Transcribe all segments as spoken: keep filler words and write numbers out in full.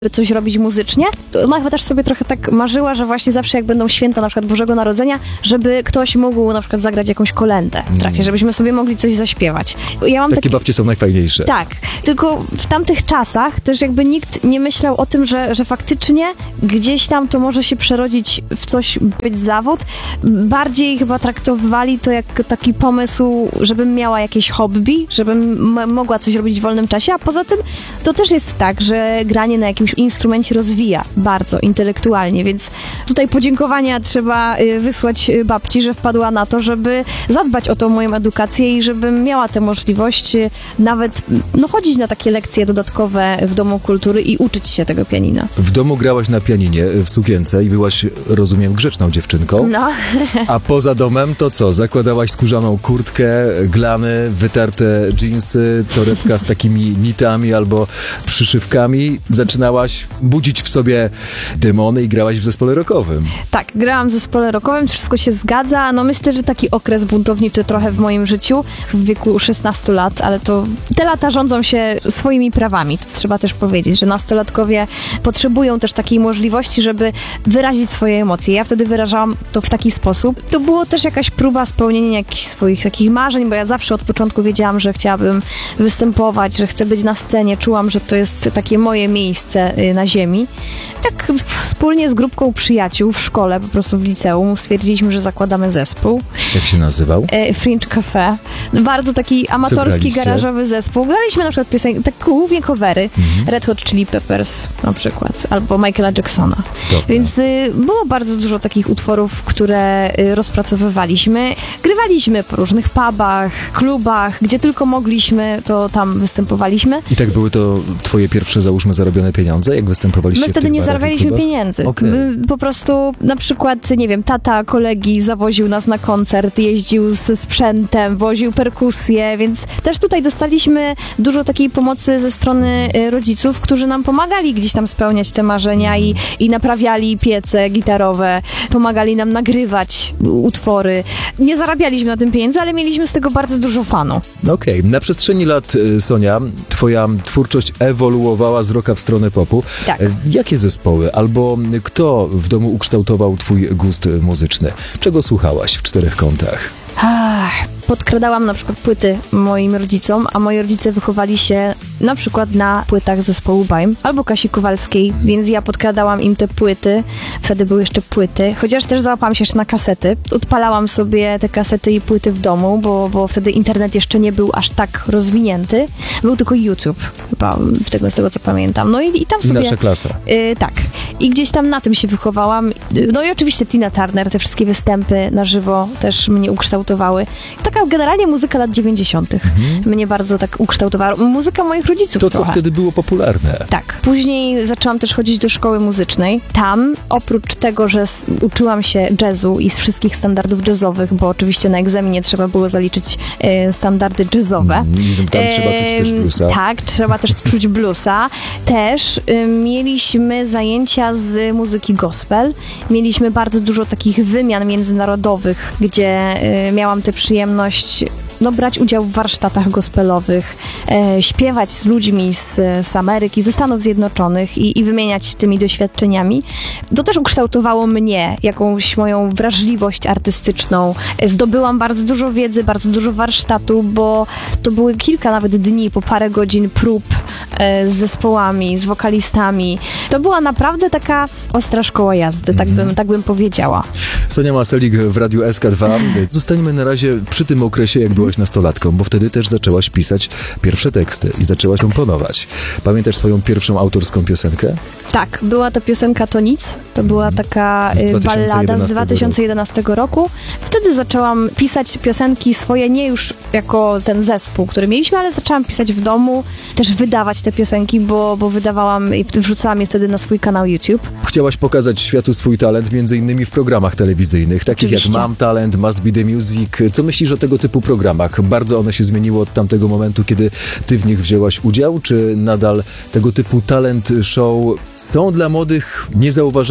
coś robić muzycznie. Ona chyba też sobie trochę tak marzyła, że właśnie zawsze jak będą święta na przykład Bożego Narodzenia, żeby ktoś mógł na przykład zagrać jakąś kolędę w trakcie, żebyśmy sobie mogli coś zaśpiewać. Ja mam Takie taki... babcie są najfajniejsze. Tak, tylko w tamtych czasach też jakby nikt nie myślał o tym, że, że faktycznie gdzieś tam to może się przerodzić w coś, być zawód. Bardziej chyba traktowali to jak taki pomysł, żebym miała jakieś hobby, żebym m- mogła coś robić w wolnym czasie, a poza tym to też jest tak, że granie na jakimś instrumencie rozwija bardzo intelektualnie, więc tutaj podziękowania trzeba y, wysłać y, babci, że wpadła na to, żeby zadbać o tą moją edukację i żebym miała tę możliwość y, nawet no, chodzić na takie lekcje dodatkowe w Domu Kultury i uczyć się tego pianina. W domu grałaś na pianinie w sukience i byłaś, rozumiem, grzeczną dziewczynką. No. A poza domem to co? Zakładałaś skórzaną kurtkę, glany, wytarte dżinsy, torebka z takimi nitami albo przyszywkami. Zaczynałaś budzić w sobie demony i grałaś w zespole rockowym. Tak, grałam w zespole rockowym, wszystko się zgadza. No myślę, że taki okres buntowniczy trochę w moim życiu, w wieku szesnastu lat, ale to te lata rządzą się swoimi prawami. To trzeba też powiedzieć, że nastolatkowie potrzebują też takiej możliwości, żeby wyrazić swoje emocje. Ja wtedy wyrażałam to w taki sposób. To było też jakaś próba spełnienia jakichś swoich takich marzeń, bo ja zawsze od początku wiedziałam, że chciałabym występować, że chcę być na scenie. Czułam, że to jest takie moje miejsce na ziemi. Tak wspólnie z grupką przyjaciół w szkole, po prostu w liceum, stwierdziliśmy, że zakładamy zespół. Jak się nazywał? E, Fringe Cafe. Bardzo taki amatorski, garażowy zespół. Graliśmy na przykład piosenki, tak głównie covery. Mhm. Red Hot Chili Peppers na przykład, albo Michaela Jacksona. Dobra. Więc y, było bardzo dużo takich utworów, które y, rozpracowywaliśmy. Grywaliśmy po różnych pubach, klubach, gdzie tylko mogliśmy, to tam występowaliśmy. I tak były to twoje pierwsze, załóżmy, zarobione pieniądze, jak występowaliście? My wtedy nie zarabialiśmy pieniędzy. Okay. Po prostu na przykład, nie wiem, tata kolegi zawoził nas na koncert, jeździł ze sprzętem, woził perkusję, więc też tutaj dostaliśmy dużo takiej pomocy ze strony rodziców, którzy nam pomagali gdzieś tam spełniać te marzenia i, i naprawiali piece gitarowe, pomagali nam nagrywać utwory. Nie zarabialiśmy na tym pieniędzy, ale mieliśmy z tego bardzo dużo fanu. Okej. Okay. Na przestrzeni lat, Sonia, twoja twórczość ewoluowała z rocka w stronę popu. Tak. Jakie zespoły albo kto w domu ukształtował twój gust muzyczny? Czego słuchałaś w czterech kątach? Ach, podkradałam na przykład płyty moim rodzicom, a moi rodzice wychowali się na przykład na płytach zespołu Baim albo Kasi Kowalskiej, więc ja podkradałam im te płyty. Wtedy były jeszcze płyty, chociaż też załapałam się jeszcze na kasety. Odpalałam sobie te kasety i płyty w domu, bo, bo wtedy internet jeszcze nie był aż tak rozwinięty. Był tylko YouTube, chyba z tego, z tego co pamiętam. No i, i tam sobie... Nasza klasa. Yy, tak. I gdzieś tam na tym się wychowałam. No i oczywiście Tina Turner, te wszystkie występy na żywo też mnie ukształtowały. Taka generalnie muzyka lat dziewięćdziesiątych Mhm. mnie bardzo tak ukształtowała. Muzyka moich rodziców To, trochę. co wtedy było popularne. Tak. Później zaczęłam też chodzić do szkoły muzycznej. Tam, oprócz tego, że s- uczyłam się jazzu i z wszystkich standardów jazzowych, bo oczywiście na egzaminie trzeba było zaliczyć e, standardy jazzowe. Mm, tam trzeba czuć też bluesa. Tak, trzeba też czuć bluesa. Też y, mieliśmy zajęcia z muzyki gospel. Mieliśmy bardzo dużo takich wymian międzynarodowych, gdzie y, miałam tę przyjemność no, brać udział w warsztatach gospelowych, e, śpiewać z ludźmi z, z Ameryki, ze Stanów Zjednoczonych i, i wymieniać tymi doświadczeniami. To też ukształtowało mnie, jakąś moją wrażliwość artystyczną. E, zdobyłam bardzo dużo wiedzy, bardzo dużo warsztatu, bo to były kilka nawet dni, po parę godzin prób e, z zespołami, z wokalistami. To była naprawdę taka ostra szkoła jazdy, tak bym, tak bym powiedziała. Sonia Maselik w Radiu S K dwa. Zostańmy na razie przy tym okresie, jak byłaś nastolatką, bo wtedy też zaczęłaś pisać pierwsze teksty i zaczęłaś komponować. Pamiętasz swoją pierwszą autorską piosenkę? Tak, była to piosenka To Nic. To była taka z ballada z dwa tysiące jedenastego roku. Wtedy zaczęłam pisać piosenki swoje, nie już jako ten zespół, który mieliśmy, ale zaczęłam pisać w domu, też wydawać te piosenki, bo, bo wydawałam i wrzucałam je wtedy na swój kanał YouTube. Chciałaś pokazać światu swój talent, między innymi w programach telewizyjnych, takich Oczywiście. jak Mam Talent, Must Be The Music. Co myślisz o tego typu programach? Bardzo one się zmieniły od tamtego momentu, kiedy ty w nich wzięłaś udział? Czy nadal tego typu talent show są dla młodych niezauważalne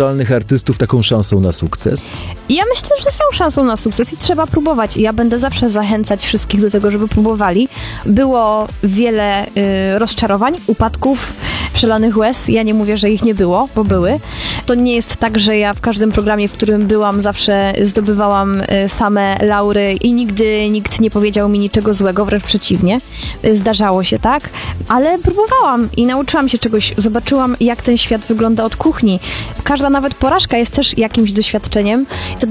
indywidualnych artystów taką szansą na sukces? Ja myślę, że są szansą na sukces i trzeba próbować. Ja będę zawsze zachęcać wszystkich do tego, żeby próbowali. Było wiele y, rozczarowań, upadków, przelanych łez. Ja nie mówię, że ich nie było, bo były. To nie jest tak, że ja w każdym programie, w którym byłam, zawsze zdobywałam y, same laury i nigdy nikt nie powiedział mi niczego złego, wręcz przeciwnie. Y, zdarzało się tak, ale próbowałam i nauczyłam się czegoś. Zobaczyłam, jak ten świat wygląda od kuchni. Każda nawet porażka jest też jakimś doświadczeniem. To